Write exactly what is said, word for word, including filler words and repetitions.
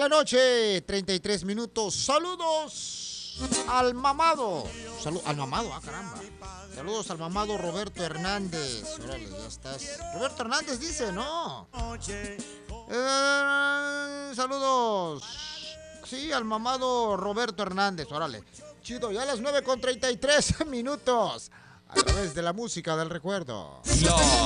la noche, treinta y tres minutos. Saludos al mamado. Salud al mamado, ah, caramba. Saludos al mamado Roberto Hernández. Órale, ya estás. Roberto Hernández dice, ¿no? Eh, saludos. Sí, al mamado Roberto Hernández. Órale. Chido, ya a las nueve con treinta y tres minutos. A través de la música del recuerdo. No.